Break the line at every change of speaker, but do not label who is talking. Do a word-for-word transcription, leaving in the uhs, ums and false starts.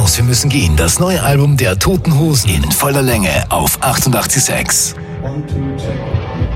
Raus, wir müssen gehen. Das neue Album der Toten Hosen in voller Länge auf achtundachtzig Komma sechs.
One, two, check.